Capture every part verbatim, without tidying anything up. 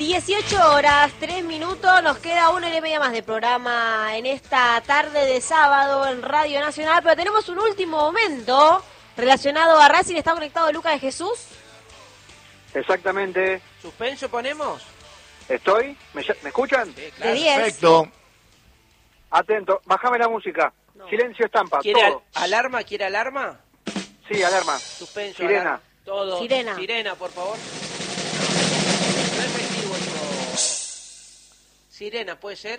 dieciocho horas, tres minutos, nos queda una hora y media más de programa en esta tarde de sábado en Radio Nacional, pero tenemos un último momento relacionado a Racing. ¿Está conectado Lucas de Jesús? Exactamente. ¿Suspenso ponemos? ¿Estoy? ¿Me, me escuchan? Sí, claro. De diez. Perfecto. Atento, bájame la música. No. Silencio estampa, ¿Quiere todo. al- alarma? ¿Quiere alarma? Sí, alarma. Suspenso, Sirena. alarma. Todo. Sirena. Sirena, por favor. No efectivo esto. Sirena, ¿puede ser?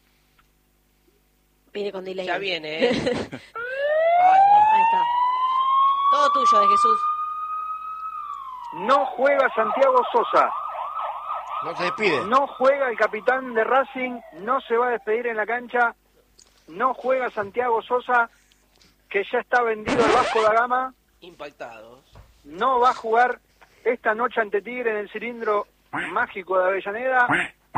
Viene con delay. Ya viene, ¿eh? Ay, Ahí está. Todo tuyo, de Jesús. No juega Santiago Sosa. No se despide. No juega el capitán de Racing. No se va a despedir en la cancha. No juega Santiago Sosa, que ya está vendido al Vasco da Gama. impactados. No va a jugar esta noche ante Tigre en el cilindro mágico de Avellaneda.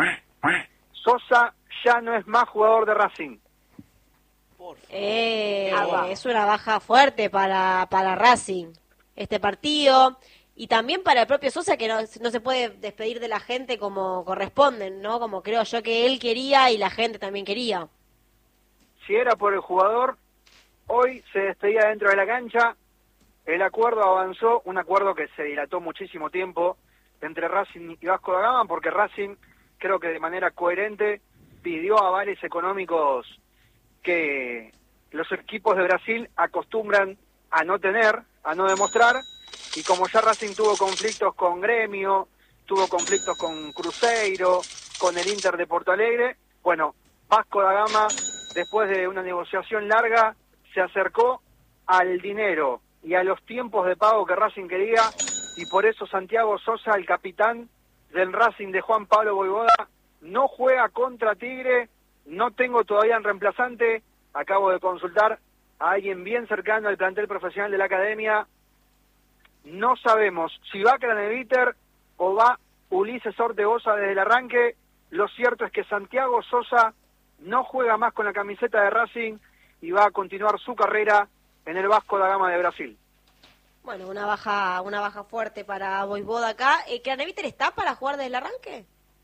Sosa ya no es más jugador de Racing. Por favor. Eh, Qué baja. es una baja fuerte para, para Racing este partido. Y también para el propio Sosa, que no, no se puede despedir de la gente como corresponden, ¿no? Como creo yo que él quería y la gente también quería. Si era por el jugador, hoy se despedía dentro de la cancha. El acuerdo avanzó, un acuerdo que se dilató muchísimo tiempo entre Racing y Vasco da Gama, porque Racing, creo que de manera coherente, pidió avales económicos que los equipos de Brasil acostumbran a no tener, a no demostrar, y como ya Racing tuvo conflictos con Gremio, tuvo conflictos con Cruzeiro, con el Inter de Porto Alegre, bueno, Vasco da Gama, después de una negociación larga, se acercó al dinero y a los tiempos de pago que Racing quería, y por eso Santiago Sosa, el capitán del Racing de Juan Pablo Voivoda, no juega contra Tigre. No tengo todavía en reemplazante, acabo de consultar a alguien bien cercano al plantel profesional de la academia. No sabemos si va Craneviter o va Ulises Ortegoza desde el arranque. Lo cierto es que Santiago Sosa no juega más con la camiseta de Racing y va a continuar su carrera en el Vasco da Gama de Brasil. Bueno, una baja una baja fuerte para Voivoda acá. Eh, ¿Craneviter está para jugar desde el arranque?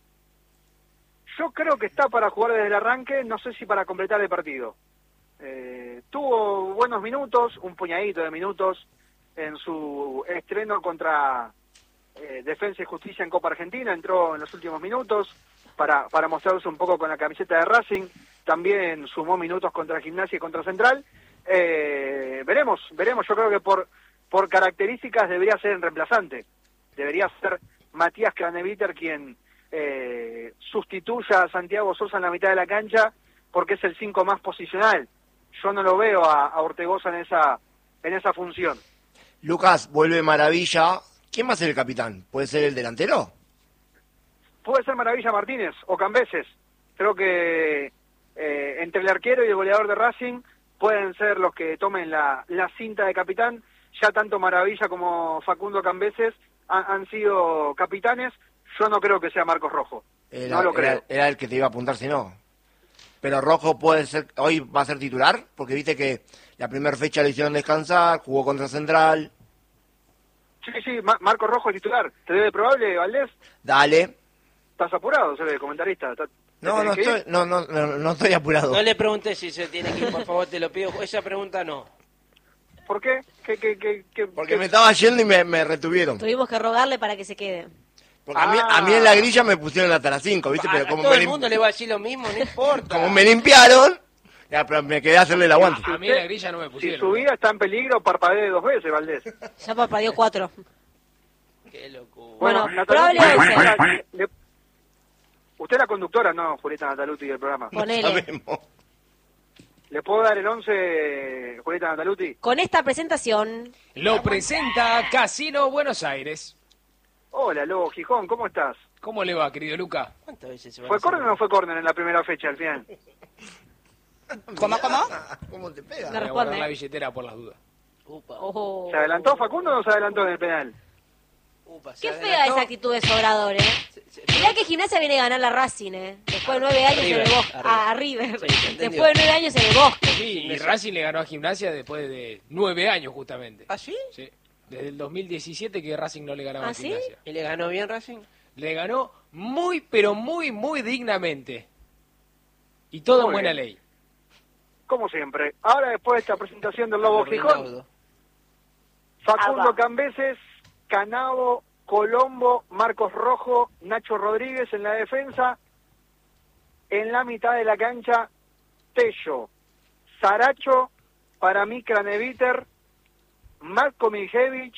Yo creo que está para jugar desde el arranque, no sé si para completar el partido. Eh, tuvo buenos minutos, un puñadito de minutos en su estreno contra eh, Defensa y Justicia en Copa Argentina, entró en los últimos minutos para, para mostrarse un poco con la camiseta de Racing, también sumó minutos contra Gimnasia y contra Central. Eh, veremos, veremos, yo creo que por, por características debería ser el reemplazante, debería ser Matías Craneviter quien eh, sustituya a Santiago Sosa en la mitad de la cancha, porque es el cinco más posicional. Yo no lo veo a, a Ortegoza en esa, en esa función. Lucas, vuelve Maravilla. ¿Quién va a ser el capitán? ¿Puede ser el delantero? Puede ser Maravilla Martínez o Cambeses. Creo que eh, entre el arquero y el goleador de Racing pueden ser los que tomen la, la cinta de capitán. Ya tanto Maravilla como Facundo Cambeses han, han sido capitanes. Yo no creo que sea Marcos Rojo. Era, no lo creo. Era, era el que te iba a apuntar si no. Pero Rojo puede ser, hoy va a ser titular, porque viste que la primera fecha le hicieron descansar, jugó contra Central. Sí, sí, Ma- Marcos Rojo es titular. ¿Te debe probable, Valdés? Dale. ¿Estás apurado, se ve, comentarista? ¿Estás- te No, tenés no que ir? estoy, no, no, no, no estoy apurado. No le preguntes si se tiene que ir, por favor, te lo pido. Esa pregunta no. ¿Por qué? ¿Qué, qué, qué, qué- Porque qué- me estaba yendo y me, me retuvieron. Tuvimos que rogarle para que se quede. Porque a, mí, Ah. a mí en la grilla me pusieron hasta las cinco, ¿viste? A, Pero a como todo me, el lim- mundo le va a decir lo mismo, no importa. como me limpiaron, ya, pero me quedé a hacerle el aguante. A mí en la grilla no me Si pusieron. su vida está en peligro, parpadee dos veces, Valdés. Ya parpadeó cuatro. Qué locura. Bueno, Nataluti, probable le- usted es la conductora, ¿no, Julieta Nataluti, del programa? Ponele. Sabemos. ¿Le puedo dar el once, Julieta Nataluti? Con esta presentación, Lo presenta Casino Buenos Aires. Hola, Lobo Gijón, ¿cómo estás? ¿Cómo le va, querido Luca? ¿Cuántas veces se va a ¿Fue hacer? córner o no fue córner en la primera fecha, al final? ¿Cómo, cómo? ¿Cómo te Me pega? Voy a responde. guardar la billetera por las dudas. Upa, Ojo. ¿Se adelantó Facundo o no se adelantó en el penal? upa, se Qué fea adelantó. esa actitud de Sobrador, ¿eh? Se- se- Mirá que Gimnasia viene a ganar la Racing, ¿eh? Después de nueve años River, en el Bosque. a A River. Sí, se entendió. Después de nueve años en el Bosque. Sí, y Racing le ganó a Gimnasia después de nueve años justamente. ¿Ah, sí? Sí. Desde el dos mil diecisiete que Racing no le ganaba ¿Ah, a sí? Gimnasia. ¿Y le ganó bien Racing? Le ganó muy, pero muy, muy dignamente. Y todo Muy en buena bien. ley. Como siempre. Ahora, después de esta presentación del Lobo Gijón, Rinaldo. Facundo Aba. Cambeses, Canavo, Colombo, Marcos Rojo, Nacho Rodríguez en la defensa. En la mitad de la cancha, Tello, Saracho, para mí Craneviter, Marco Miljevich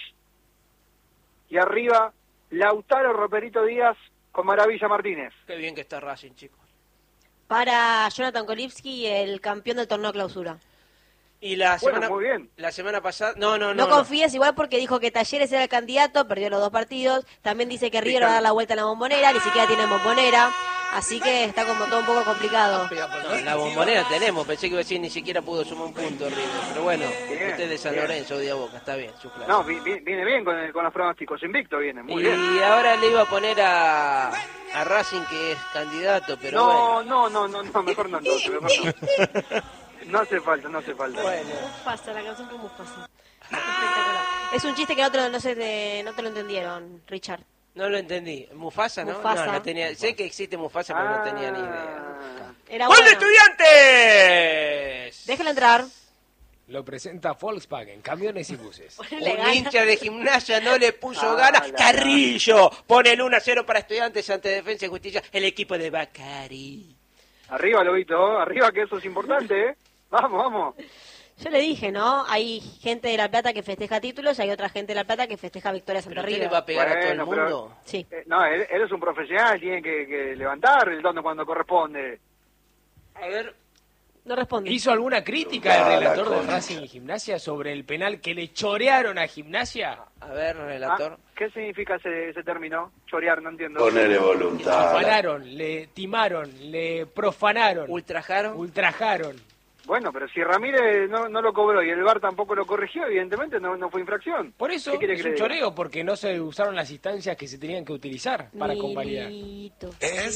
y arriba Lautaro Roperito Díaz con Maravilla Martínez. Qué bien que está Racing, chicos. Para Jonathan Kolipski, el campeón del torneo clausura. Y la Bueno, semana, muy bien. la semana pasada... No, no, No, no. confíes igual porque dijo que Talleres era el candidato, perdió los dos partidos. También dice que River va a dar la vuelta en la Bombonera, ni siquiera tiene Bombonera. Así que está como todo un poco complicado. No, la Bombonera tenemos. Pensé que iba a decir ni siquiera pudo sumar un punto River. Pero bueno, Bien, usted de San bien. Lorenzo, odia Boca. Está bien, su plan. No, vi- vi- viene bien con, el- con los pronósticos. Invicto viene, muy y bien. ahora le iba a poner a, a Racing, que es candidato, pero No, bueno. no, no, no, no, mejor no, entonces, mejor no. No hace falta, no hace falta. Mufasa, la canción con Mufasa. Espectacular. Es un chiste que no te lo, no se te, no te lo entendieron, Richard. No lo entendí. ¿Mufasa, no? Mufasa. No, no tenía... Sé que existe Mufasa, pero no tenía ni idea. Ah, Era ¡Gol de bueno. Estudiantes! Déjalo entrar. Lo presenta Volkswagen, camiones y buses. Ponele Un ganas. hincha de Gimnasia no le puso Ah, ganas. la- Carrillo pone el uno a cero para Estudiantes ante Defensa y Justicia. El equipo de Bacari. Arriba, Lobito, arriba, que eso es importante, ¿eh? Vamos, vamos. Yo le dije, ¿no? Hay gente de La Plata que festeja títulos y hay otra gente de La Plata que festeja victorias ante ¿Pero usted River. le va a pegar a todo el Bueno, pero- mundo? Sí. Eh, no, él, él es un profesional, tiene que, que levantar el tono cuando corresponde. A ver, No responde. ¿Hizo alguna crítica el relator de Racing y Gimnasia sobre el penal que le chorearon a Gimnasia? a ver, Ah, relator. ¿Qué significa ese, ese término? Chorear, no entiendo. Ponele Le voluntad. profanaron, le timaron, le profanaron, Ultrajaron. ultrajaron. Bueno, pero si Ramírez no, no lo cobró y el V A R tampoco lo corrigió, evidentemente no, no fue infracción. Por eso ¿Qué quiere es que un le diga? choreo, porque no se usaron las instancias que se tenían que utilizar para convalidar. Milito. Eh,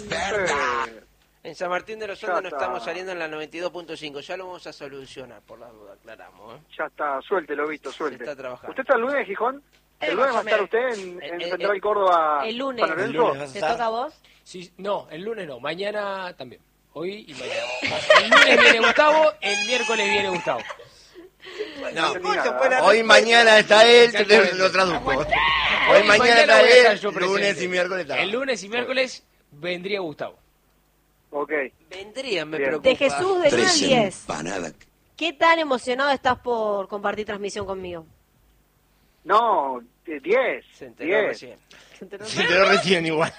En San Martín de los Ya Andes no está. estamos saliendo en la noventa y dos punto cinco. Ya lo vamos a solucionar, por la duda, aclaramos. ¿eh? ya está, suéltelo, Vito, suelte. Se está trabajando. ¿Usted está el lunes, Gijón? Eh, ¿El lunes va a más o estar menos. usted en, Eh, en eh, Central eh, Córdoba? El lunes. San El Lorenzo? lunes vas a ¿Te estar. toca a vos? Sí, no, el lunes no, mañana también. Hoy y mañana. El lunes viene Gustavo, el miércoles viene Gustavo. No entendí nada. Buena Hoy mañana está él, Exactamente. lo traduzco. Hoy mañana está voy a estar él, yo lunes presente. y miércoles está. El lunes y miércoles vendría Gustavo. Ok. Vendrían, me Bien. preocupa. De Jesús, del uno al Tres diez. empanadas. ¿Qué tan emocionado estás por compartir transmisión conmigo? No, eh, diez. Se enteró diez. recién. ¿Se enteró? Se enteró recién igual.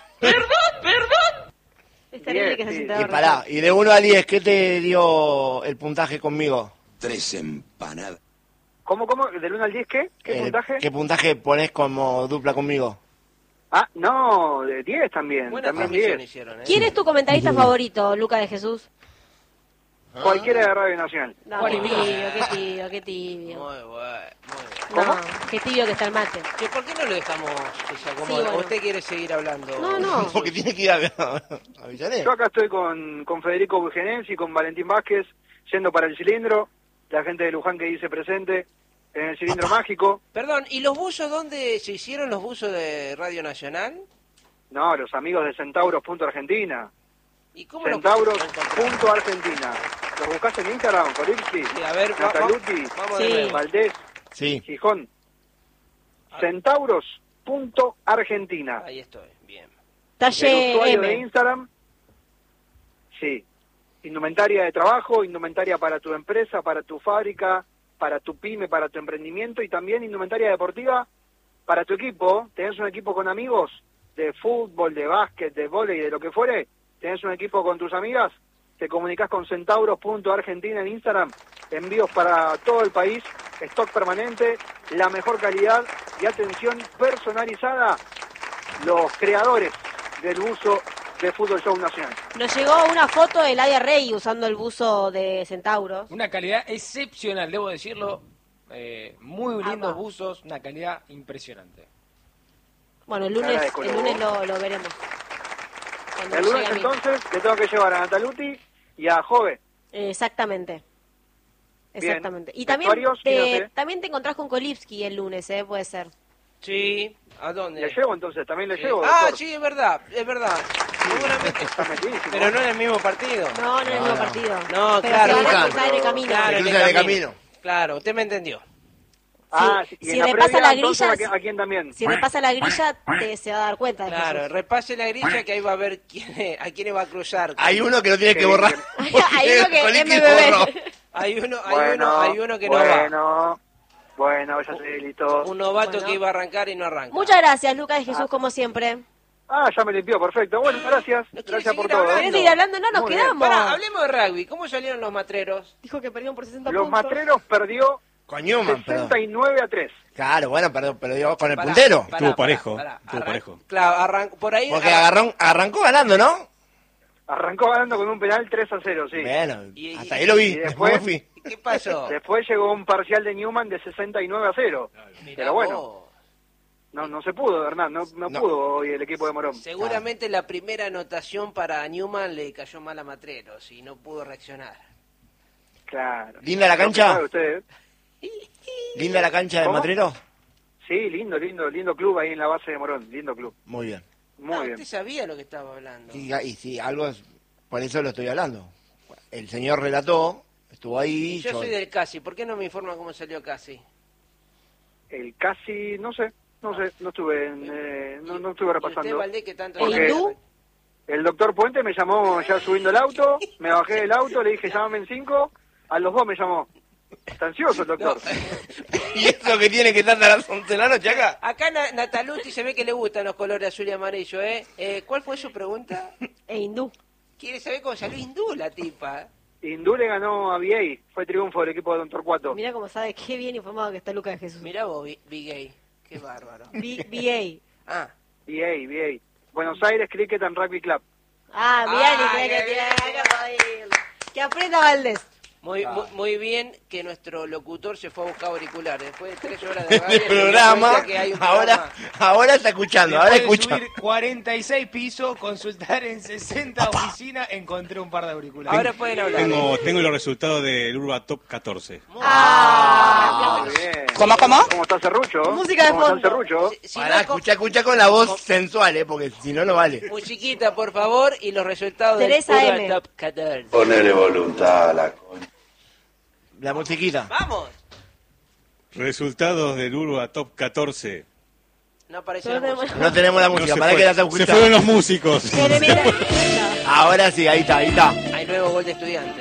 Es terrible Diez, que se sí. enteró Y pará, recién. y de uno a diez, ¿qué te dio el puntaje conmigo? Tres empanadas. ¿Cómo, cómo? ¿Del uno al diez qué? ¿Qué Eh, puntaje? ¿Qué puntaje pones como dupla conmigo? Ah, no, de diez también. Buena también transmisión diez. hicieron, ¿eh? ¿Quién es tu comentarista favorito, Luca de Jesús? Cualquiera de Radio Nacional. No, Juan qué y tibio, Miguel. qué tibio, qué tibio. Muy bueno, muy bien. ¿Cómo? No, qué tibio que está el mate. ¿Que ¿Por qué no lo dejamos que se acomode? Sí, bueno. ¿O usted quiere seguir hablando? No, no. Porque tiene que ir a, a Avellaneda. Yo acá estoy con, con Federico Bugenensi, con Valentín Vázquez, yendo para el cilindro, la gente de Luján que dice presente, en el cilindro mágico. Perdón, ¿y los buzos dónde se hicieron los buzos de Radio Nacional? No, los amigos de Centauros punto Argentina. ¿Y cómo los Centauros lo encontramos? punto Argentina. ¿Los buscás en Instagram, Coripsi? Sí, a ver, va- va- Nataluti, vamos Sí. de nuevo. Valdés, Sí. Gijón. Centauros punto Argentina. Ahí estoy, bien. El Talle usuario de M. Instagram, sí. Indumentaria de trabajo, indumentaria para tu empresa, para tu fábrica, para tu pyme, para tu emprendimiento y también indumentaria deportiva para tu equipo. ¿Tenés un equipo con amigos de fútbol, de básquet, de vóley, de lo que fuere? ¿Tenés un equipo con tus amigas? Te comunicás con centauros punto argentina en Instagram. Envíos para todo el país, stock permanente, la mejor calidad y atención personalizada. Los creadores del buzo de Fútbol Show Nacional. Nos llegó una foto de Ladia Rey usando el buzo de Centauros. Una calidad excepcional, debo decirlo. Eh, muy lindos Apa. buzos, una calidad impresionante. Bueno, el Te lunes, agradezco, el Lobo. lunes lo, lo veremos. Cuando El llegue lunes a mí. entonces le tengo que llevar a Nataluti y a Jove. Exactamente. Bien. Exactamente. Y también Vestuarios, te, no sé. también te encontrás con Kolipski el lunes, ¿eh? Puede ser. Sí, ¿a dónde? ¿Le llevo entonces? ¿También le Sí. llevo, Ah, doctor? sí, es verdad, es verdad. Seguramente. Está metidísimo. Pero no en el mismo partido. No, no es el mismo partido. No, Pero claro. se van a Claro. cruzar en el camino. Claro, Se en cruzan el el camino. camino. Claro, usted me entendió. Ah, sí, y si en la repasa previa, la entonces, grilla, ¿a quién, a quién también? Si repasa la grilla, te, se va a dar cuenta de Claro, Jesús. repase la grilla que ahí va a ver quién es- a quién va a cruzar. Hay uno que lo tiene que Sí, borrar. Hay porque uno que Coliki M B B. borró. Hay uno, hay Bueno, uno, hay uno que no va. bueno, bueno, ya se debilitó. Un novato Bueno. que iba a arrancar y no arranca. Muchas gracias, Lucas de Jesús, como siempre. Ah, ya me limpió, perfecto. Bueno, gracias. ¿No quiere Gracias por seguir todo. hablando? ¿Querés seguir hablando? No, nos Muy bien. quedamos. Pará, hablemos de rugby. ¿Cómo salieron los matreros? Dijo que perdieron por sesenta Los puntos. Matreros perdió Con Newman, perdón. sesenta y nueve a tres. Claro, bueno, pero, pero digo, con el Pará, puntero. pará, Estuvo pará, parejo, pará. estuvo Arran- parejo. Claro, arrancó por ahí. Porque arran- agarró, arrancó ganando, ¿no? Arrancó ganando con un penal tres a cero, sí. Bueno, Y- hasta ahí lo vi. y después- Después fui. ¿Qué pasó? Después llegó un parcial de Newman de sesenta y nueve a cero. Mirá Pero bueno, vos. no no se pudo, Hernán, no, no, No. pudo hoy el equipo de Morón. Seguramente la primera anotación para Newman le cayó mal a Matreros y no pudo reaccionar. Claro. ¿Linda la Lo que cancha? sabe usted. ¿Linda la cancha de ¿Cómo? Matrero? Sí, lindo, lindo, lindo club ahí en la base de Morón, lindo club. Muy bien. Muy Ah, bien. usted sabía lo que estaba hablando. Y, y si algo es, por eso lo estoy hablando. El señor relató, estuvo ahí. Y yo soy del Casi. ¿Por qué no me informa cómo salió Casi? El casi, no sé, no sé, no estuve, en, eh, no, no estuve ¿Y usted, repasando. Valdés, que tanto... Porque- hindú? El doctor Puente me llamó ya subiendo el auto, me bajé del auto, le dije llámame en cinco, a los dos me llamó. Está ansioso el doctor. ¿Y eso que tiene que estar a las once de la noche acá? Acá Na- Nataluti se ve que le gustan los colores azul y amarillo, ¿eh? eh ¿Cuál fue su pregunta? E hindú. Quiere saber cómo salió hindú la tipa. Hindú le ganó a V A, fue triunfo del equipo de Don Torcuato. Mira cómo sabe qué bien informado que está Lucas de Jesús. Mirá vos, Big Gay. Qué bárbaro. B- B Ah, V A, V A. Buenos Aires Cricket and Rugby Club. A. Ah, mirá ni Ay, cree que qué tiene bien. que reír. Que aprenda Valdés. muy, muy, muy bien que nuestro locutor se fue a buscar auriculares. Después de tres horas de radio, El se dio programa, cuenta que hay un ahora, programa. ahora está escuchando, ahora Después de escucha. subir cuarenta y seis pisos, consultar en sesenta oficinas, encontré un par de auriculares. Ahora pueden hablar. Tengo, tengo los resultados del Urba Top catorce. Ah, Muy bien. ¿Cómo, cómo? ¿Cómo está Serrucho? Música de ¿Cómo está el fondo. Serrucho? Si- si no Pará, es con- escucha, escucha con la voz sensual, eh, porque si no, no vale. Musiquita, por favor, y los resultados Teresa del Urba M. Top catorce. Ponele voluntad a la coña. La musiquita. ¡Vamos! Resultados del Urba Top catorce. No aparece No la tenemos- música. No tenemos la No, música, se, para fue- que la está se ocultando. fueron los músicos. Mira, mira. Ahora sí, ahí está, ahí está. Hay nuevo gol de Estudiantes.